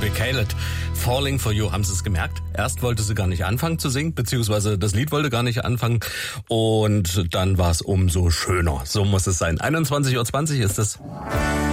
Joey Calet. Falling for You, haben Sie es gemerkt? Erst wollte sie gar nicht anfangen zu singen, beziehungsweise das Lied wollte gar nicht anfangen und dann war es umso schöner. So muss es sein. 21:20 Uhr ist es.